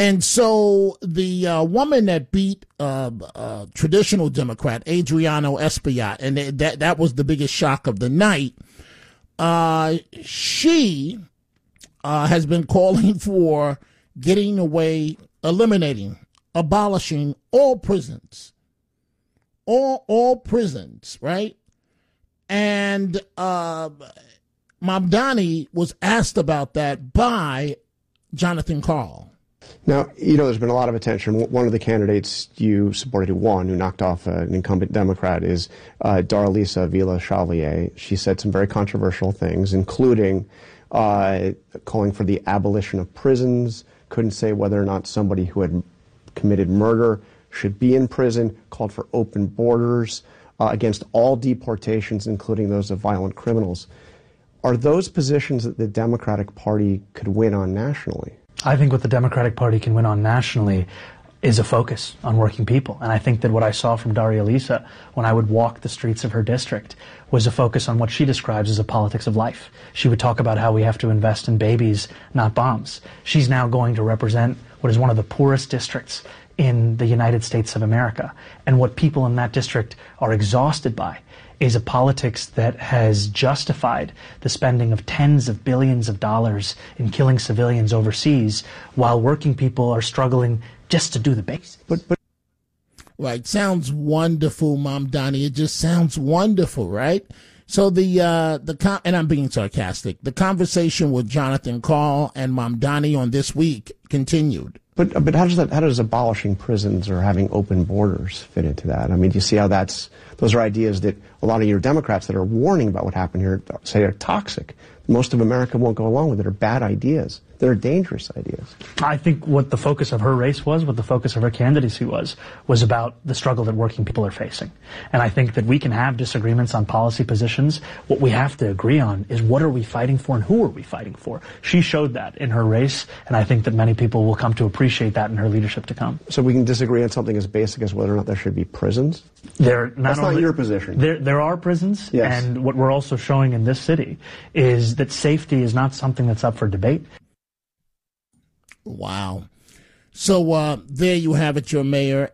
And so the woman that beat traditional Democrat, Adriano Espaillat, and that was the biggest shock of the night, she has been calling for eliminating, abolishing all prisons. All prisons, right? And Mamdani was asked about that by Jonathan Karl. Now, there's been a lot of attention. One of the candidates you supported who knocked off an incumbent Democrat, is Darlisa Villa-Chevalier. She said some very controversial things, including calling for the abolition of prisons, couldn't say whether or not somebody who had committed murder should be in prison, called for open borders against all deportations, including those of violent criminals. Are those positions that the Democratic Party could win on nationally? I think what the Democratic Party can win on nationally is a focus on working people. And I think that what I saw from Darlisa when I would walk the streets of her district was a focus on what she describes as a politics of life. She would talk about how we have to invest in babies, not bombs. She's now going to represent what is one of the poorest districts in the United States of America. And what people in that district are exhausted by is a politics that has justified the spending of tens of billions of dollars in killing civilians overseas while working people are struggling just to do the basics. But Right. Sounds wonderful, Mamdani. It just sounds wonderful, right? So and I'm being sarcastic, the conversation with Jonathan Karl and Mamdani on This Week continued. But how does abolishing prisons or having open borders fit into that? I mean, do you see how those are ideas that a lot of your Democrats that are warning about what happened here say are toxic. Most of America won't go along with it, are bad ideas. They're dangerous ideas. I think what the focus of her race was, what the focus of her candidacy was about the struggle that working people are facing. And I think that we can have disagreements on policy positions. What we have to agree on is what are we fighting for and who are we fighting for. She showed that in her race, and I think that many people will come to appreciate that in her leadership to come. So we can disagree on something as basic as whether or not there should be prisons? That's not your position. There are prisons, yes. And what we're also showing in this city is that safety is not something that's up for debate. Wow. So there you have it, your mayor,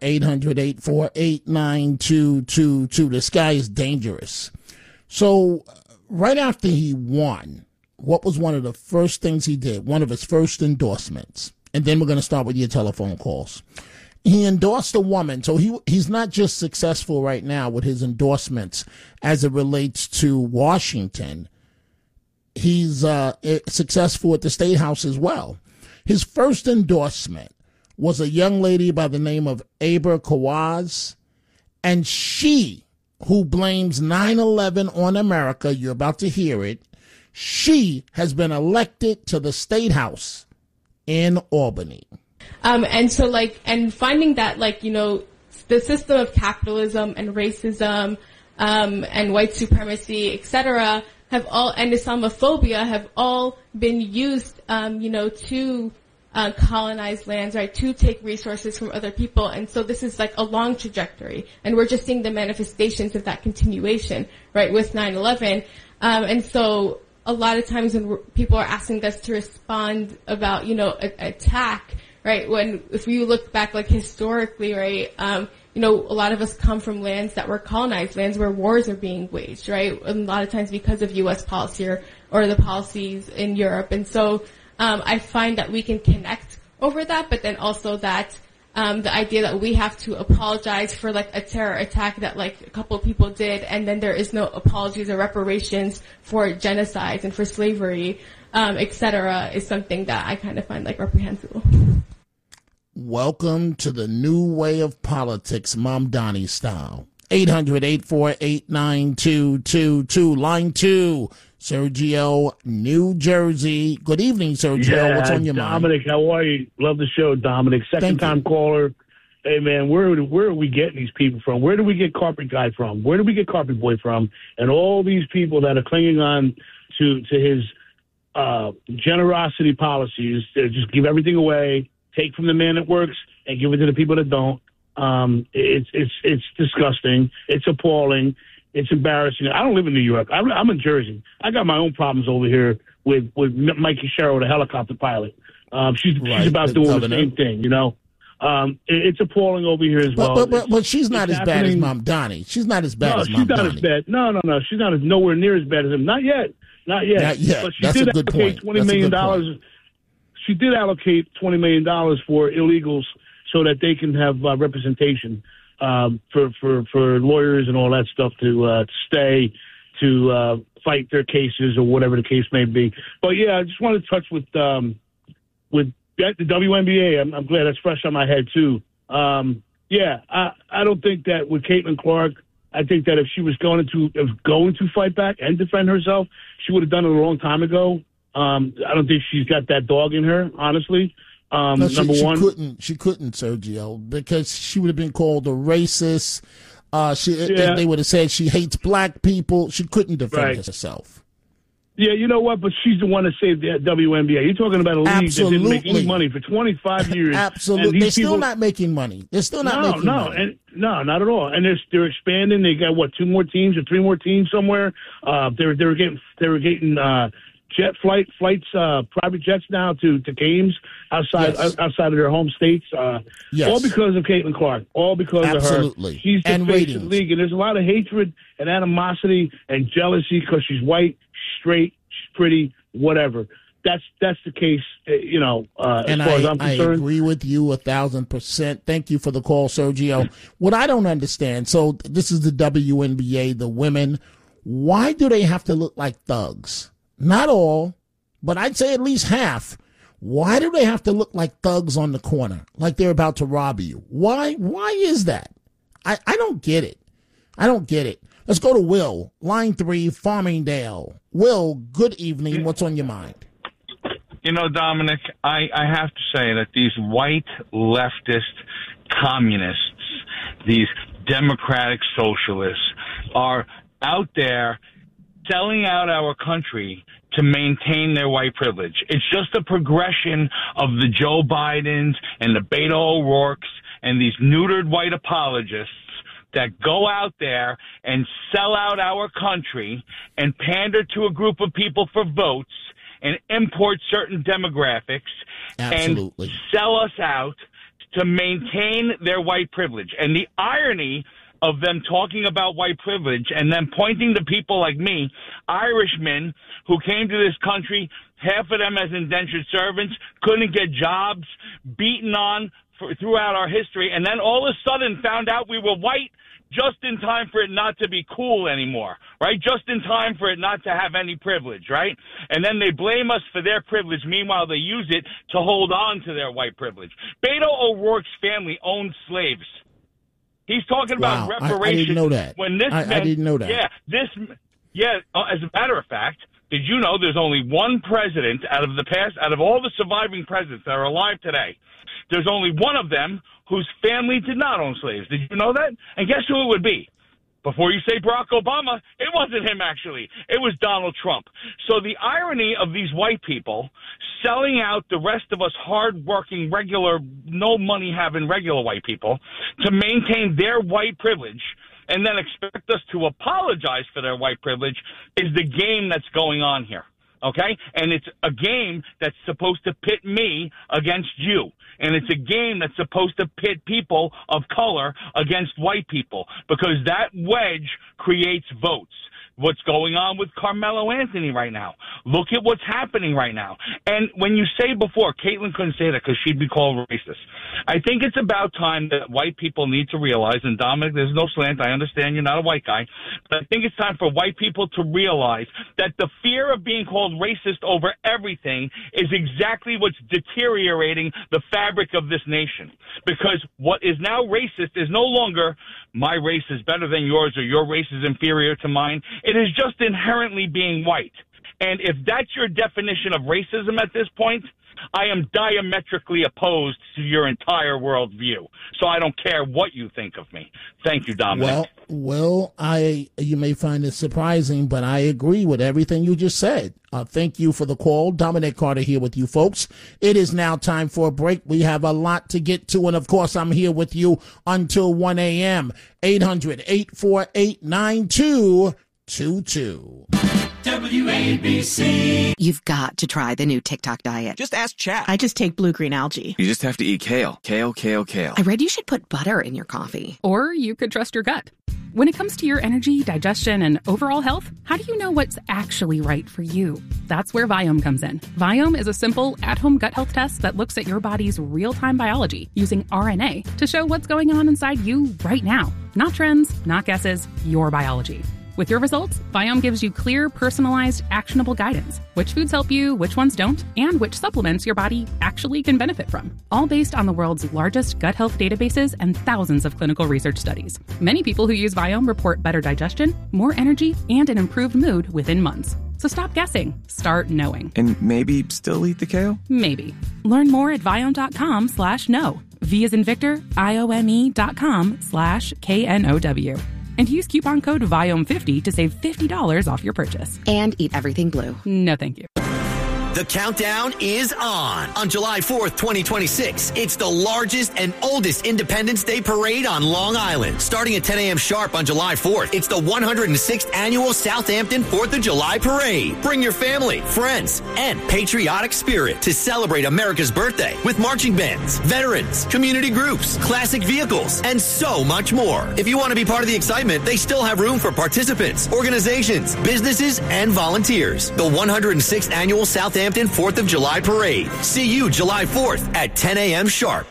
800-848-9222. This guy is dangerous. So right after he won, what was one of the first things he did? One of his first endorsements. And then we're going to start with your telephone calls. He endorsed a woman. So he's not just successful right now with his endorsements as it relates to Washington. He's successful at the State House as well. His first endorsement was a young lady by the name of Aber Kawaz, and she, who blames 9/11 on America, you're about to hear it, she has been elected to the State House in Albany. And finding that, the system of capitalism and racism and white supremacy, etc., and Islamophobia have all been used, to colonize lands, right, to take resources from other people. And so this is like a long trajectory. And we're just seeing the manifestations of that continuation, right, with 9/11. And so a lot of times when people are asking us to respond about, attack, right, if you look back, historically, right, a lot of us come from lands that were colonized, lands where wars are being waged, right? And a lot of times because of U.S. policy or the policies in Europe. And so I find that we can connect over that, but then also that the idea that we have to apologize for a terror attack that a couple of people did, and then there is no apologies or reparations for genocides and for slavery, etc., is something that I kind of find reprehensible. Welcome to the new way of politics, Mamdani style. 800-848-9222. Line 2, Sergio, New Jersey. Good evening, Sergio. What's on your mind? Dominic, how are you? Love the show, Dominic. Second-time caller. Hey, man, where are we getting these people from? Where do we get Carpet Guy from? Where do we get Carpet Boy from? And all these people that are clinging on to his generosity policies, to just give everything away, take from the man that works and give it to the people that don't. It's disgusting. It's appalling. It's embarrassing. I don't live in New York. I'm in Jersey. I got my own problems over here with Mikey Sherrill, the helicopter pilot. She's about doing the same thing, you know. It's appalling over here as well. But she's not as bad as Mom Donnie. She's not as bad as Mom Donnie. She's not as bad. No. She's not nowhere near as bad as him. Not yet. But she did allocate $20 million. She did allocate $20 million for illegals so that they can have representation for lawyers and all that stuff to stay, to fight their cases or whatever the case may be. But yeah, I just wanted to touch with the WNBA. I'm glad that's fresh on my head too. I don't think that with Caitlin Clark, I think that if she was going to fight back and defend herself, she would have done it a long time ago. I don't think she's got that dog in her, honestly. Number one, she couldn't, Sergio, because she would have been called a racist. They would have said she hates black people. She couldn't defend herself. Yeah, you know what? But she's the one that saved the WNBA. You're talking about a league that didn't make any money for 25 years. Absolutely. They're still not making money. They're still not making money. No, not at all. And they're expanding. They got, 2 more teams or 3 more teams somewhere? They were getting jet flights, private jets now to games outside of their home states. Yes. All because of Caitlin Clark. All because of her. She's the face of the league, and there's a lot of hatred and animosity and jealousy because she's white, straight, she's pretty, whatever. That's the case, as far as I'm concerned. I agree with you 1,000%. Thank you for the call, Sergio. What I don't understand, so this is the WNBA, the women. Why do they have to look like thugs? Not all, but I'd say at least half. Why do they have to look like thugs on the corner, like they're about to rob you? Why is that? I don't get it. I don't get it. Let's go to Will, line 3, Farmingdale. Will, good evening. What's on your mind? You know, Dominic, I have to say that these white leftist communists, these democratic socialists, are out there selling out our country to maintain their white privilege. It's just a progression of the Joe Bidens and the Beto O'Rourke's and these neutered white apologists that go out there and sell out our country and pander to a group of people for votes and import certain demographics and sell us out to maintain their white privilege. And the irony of them talking about white privilege and then pointing to people like me, Irishmen who came to this country, half of them as indentured servants, couldn't get jobs, beaten on throughout our history, and then all of a sudden found out we were white just in time for it not to be cool anymore, right? Just in time for it not to have any privilege, right? And then they blame us for their privilege. Meanwhile, they use it to hold on to their white privilege. Beto O'Rourke's family owned slaves. He's talking about reparations. I didn't know that. I didn't know that. As a matter of fact, did you know there's only one president out of all the surviving presidents that are alive today, there's only one of them whose family did not own slaves. Did you know that? And guess who it would be? Before you say Barack Obama, it wasn't him, actually. It was Donald Trump. So the irony of these white people selling out the rest of us hard-working, regular, no-money-having regular white people to maintain their white privilege and then expect us to apologize for their white privilege is the game that's going on here. Okay? And it's a game that's supposed to pit me against you. And it's a game that's supposed to pit people of color against white people because that wedge creates votes. What's going on with Carmelo Anthony right now? Look at what's happening right now. And when you say before, Caitlin couldn't say that because she'd be called racist. I think it's about time that white people need to realize, and Dominic, there's no slant, I understand you're not a white guy, but I think it's time for white people to realize that the fear of being called racist over everything is exactly what's deteriorating the fabric of this nation. Because what is now racist is no longer my race is better than yours or your race is inferior to mine. It is just inherently being white. And if that's your definition of racism at this point, I am diametrically opposed to your entire worldview. So I don't care what you think of me. Thank you, Dominic. Well, you may find it surprising, but I agree with everything you just said. Thank you for the call. Dominic Carter here with you folks. It is now time for a break. We have a lot to get to. And of course, I'm here with you until 1 a.m. 800-848-9222. WABC. You've got to try the new TikTok diet. Just ask Chat. I just take blue-green algae. You just have to eat kale. Kale, kale, kale. I read you should put butter in your coffee. Or you could trust your gut. When it comes to your energy, digestion, and overall health, how do you know what's actually right for you? That's where Viome comes in. Viome is a simple, at-home gut health test that looks at your body's real-time biology using RNA to show what's going on inside you right now. Not trends, not guesses, your biology. With your results, Viome gives you clear, personalized, actionable guidance. Which foods help you, which ones don't, and which supplements your body actually can benefit from. All based on the world's largest gut health databases and thousands of clinical research studies. Many people who use Viome report better digestion, more energy, and an improved mood within months. So stop guessing. Start knowing. And maybe still eat the kale? Maybe. Learn more at Viome.com/know. V as in Victor, IOME.com/KNOW. And use coupon code VIOME50 to save $50 off your purchase. And eat everything blue. No, thank you. The countdown is on July 4th, 2026. It's the largest and oldest Independence Day parade on Long Island. Starting at 10 a.m. sharp on July 4th, it's the 106th annual Southampton 4th of July parade. Bring your family, friends, and patriotic spirit to celebrate America's birthday with marching bands, veterans, community groups, classic vehicles, and so much more. If you want to be part of the excitement, they still have room for participants, organizations, businesses, and volunteers. The 106th annual Southampton 4th of July Parade. See you July 4th at 10 a.m. sharp.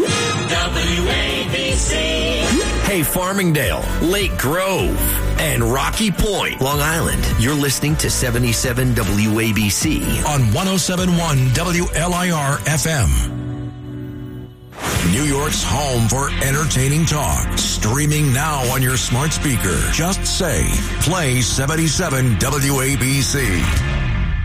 WABC. Hey, Farmingdale, Lake Grove, and Rocky Point, Long Island. You're listening to 77 WABC on 107.1 WLIR FM. New York's home for entertaining talk. Streaming now on your smart speaker. Just say, play 77 WABC.